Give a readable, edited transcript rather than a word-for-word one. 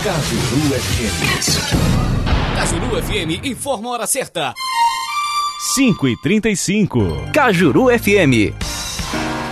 Cajuru FM. Cajuru FM informa a hora certa. 5h35. Cajuru FM.